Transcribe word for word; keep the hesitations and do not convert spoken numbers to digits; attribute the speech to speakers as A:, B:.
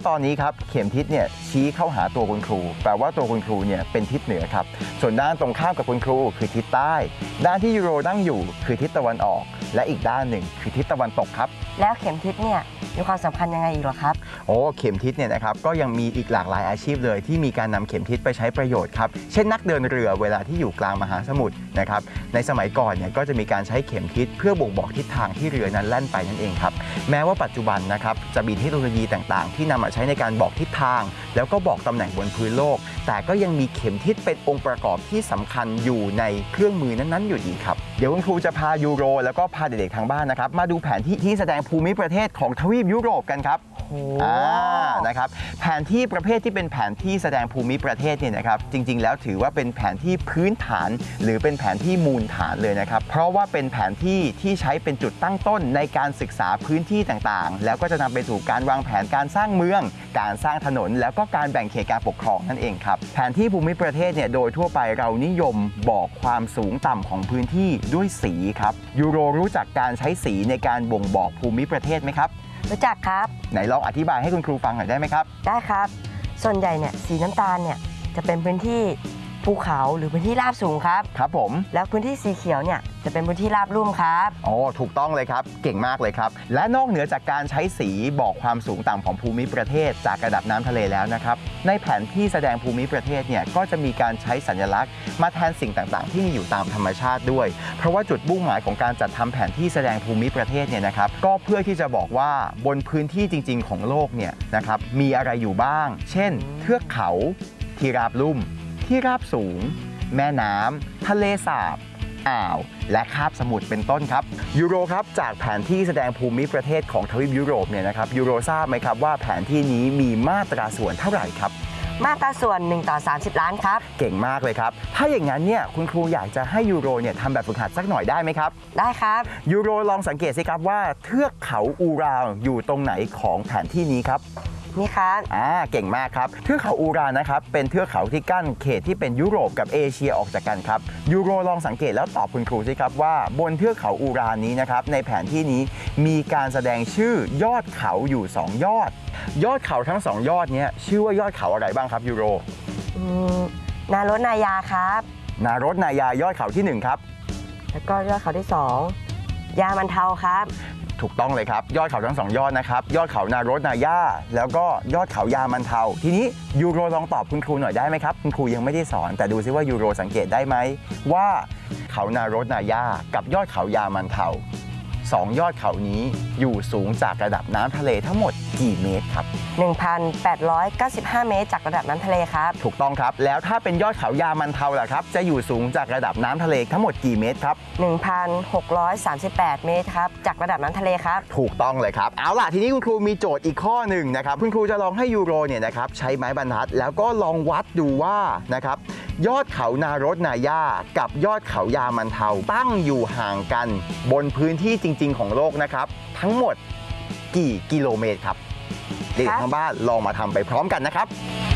A: ตอนนี้ครับเข็มทิศเนี่ยชี้เข้าหาตัวคุณครูแปลว่าตัวคุณครูเนี่ยเป็นทิศเหนือครับส่วนด้านตรงข้ามกับคุณครูคือทิศใต้ด้านที่ยูโรนั่งอยู่คือทิศตะวันออกและอีกด้านหนึ่งคือทิศตะวันตกครับ
B: แล้วเข็มทิศเนี่ยมีความสำคัญยังไงอีกหรอครับ
A: โอ้เข็มทิศเนี่ยนะครับก็ยังมีอีกหลากหลายอาชีพเลยที่มีการนำเข็มทิศไปใช้ประโยชน์ครับเช่นนักเดินเรือเวลาที่อยู่กลางมหาสมุทรนะครับในสมัยก่อนเนี่ยก็จะมีการใช้เข็มทิศเพื่อบ่งบอกทิศทางที่เรือนั้นแล่นไปนั่นเองครับแม้ว่าปัจจุบันนะครับจะมีเทคโนโลยีต่างๆที่นำมาใช้ในการบอกทิศทางแล้วก็บอกตำแหน่งบนพื้นโลกแต่ก็ยังมีเข็มทิศเป็นองค์ประกอบที่สำคัญอยู่ในเครื่องมือนั้นๆอยู่ดีครับเดี๋ยวคุณครูจะพายูโรแล้วก็พาเด็กๆทางบ้านนะครับมาดูแผนที่ที่แสดงภูมิประเทศของทวีปยุโรปกันครับอ่านะครับแผนที่ประเภทที่เป็นแผนที่แสดงภูมิประเทศเนี่ยนะครับจริงๆแล้วถือว่าเป็นแผนที่พื้นฐานหรือเป็นแผนที่มูลฐานเลยนะครับเพราะว่าเป็นแผนที่ที่ใช้เป็นจุดตั้งต้นในการศึกษาพื้นที่ต่างๆแล้วก็จะนำไปสู่การวางแผนการสร้างเมืองการสร้างถนนแล้วก็การแบ่งเขตการปกครองนั่นเองครับแผนที่ภูมิประเทศเนี่ยโดยทั่วไปเรานิยมบอกความสูงต่ำของพื้นที่ด้วยสีครับยูโรรู้จักการใช้สีในการบ่งบอกภูมิประเทศไหมครับ
B: รู้จักครับ
A: ไหนลองอธิบายให้คุณครูฟังหน่อยได้ไหมครับ
B: ได้ครับส่วนใหญ่เนี่ยสีน้ำตาลเนี่ยจะเป็นพื้นที่ภูเขาหรือพื้นที่ราบสูงครับ
A: ครับผม
B: แล้วพื้นที่สีเขียวเนี่ยจะเป็นพื้นที่ราบลุ่มครับ
A: โอ้ถูกต้องเลยครับเก่งมากเลยครับและนอกเหนือจากการใช้สีบอกความสูงต่ำของภูมิประเทศจากระดับน้ำทะเลแล้วนะครับในแผนที่แสดงภูมิประเทศเนี่ยก็จะมีการใช้สัญลักษณ์มาแทนสิ่งต่างๆที่มีอยู่ตามธรรมชาติด้วยเพราะว่าจุดมุ่งหมายของการจัดทำแผนที่แสดงภูมิประเทศเนี่ยนะครับก็เพื่อที่จะบอกว่าบนพื้นที่จริงๆของโลกเนี่ยนะครับมีอะไรอยู่บ้างเช่นเทือกเขาที่ราบลุ่มที่ราบสูงแม่น้ำทะเลสาบอ่าวและคาบสมุทรเป็นต้นครับยูโรครับจากแผนที่แสดงภูมิประเทศของทวีปยุโรปเนี่ยนะครับยูโรทราบไหมครับว่าแผนที่นี้มีมาตราส่วนเท่าไหร่ครับ
B: มาตราส่วนหนึ่งต่อสามสิบล้านครับ
A: เก่งมากเลยครับถ้าอย่างนั้นเนี่ยคุณครูอยากจะให้ยูโรเนี่ยทำแบบฝึกหัดสักหน่อยได้ไหมครับ
B: ได้ครับ
A: ยูโรลองสังเกตสิครับว่าเทือกเขาอูราวอยู่ตรงไหนของแผนที่นี้ครับ
B: นี่ครับ
A: อ่าเก่งมากครับเทือกเขาอูรานนะครับเป็นเทือกเขาที่กั้นเขตที่เป็นยุโรปกับเอเชียออกจากกันครับยูโรลองสังเกตแล้วตอบคุณครูสิครับว่าบนเทือกเขาอูรานนี้นะครับในแผนที่นี้มีการแสดงชื่อยอดเขาอยู่สองยอดยอดเขาทั้งสองยอดนี้ชื่อว่ายอดเขาอะไรบ้างครับยูโร
B: อืมนารถนายาครับ
A: นารถนายายอดเขาที่หนึ่งครับ
B: แล้วก็ยอดเขาที่สองยามันเทาครับ
A: ถูกต้องเลยครับยอดเขาทั้งสองยอดนะครับยอดเขานารถนายาแล้วก็ยอดเขายามันเทาทีนี้ยูโรลองตอบคุณครูหน่อยได้ไหมครับคุณครูยังไม่ได้สอนแต่ดูซิว่ายูโรสังเกตได้ไหมว่าเขานารถนายากับยอดเขายามันเทาสองยอดเขานี้อยู่สูงจากระดับน้ำทะเลทั้งหมดกี่เมตรครับ
B: หนึ่งพันแปดร้อยเก้าสิบห้า เมตรจากระดับน้ำทะเลครับ
A: ถูกต้องครับแล้วถ้าเป็นยอดเขายามันเทาล่ะครับจะอยู่สูงจากระดับน้ำทะเลทั้งหมดกี่เมตรครับ
B: หนึ่งพันหกร้อยสามสิบแปด เมตรครับจากระดับน้ำทะเลครับ
A: ถูกต้องเลยครับเอาล่ะทีนี้คุณครูมีโจทย์อีกข้อหนึ่งนะครับคุณครูจะลองให้ยูโรเนี่ยนะครับใช้ไม้บรรทัดแล้วก็ลองวัดดูว่านะครับยอดเขานารถนายากับยอดเขายามันเทาตั้งอยู่ห่างกันบนพื้นที่จริงๆของโลกนะครับทั้งหมดกี่กิโลเมตรครับเด็กทางบ้านลองมาทำไปพร้อมกันนะครับ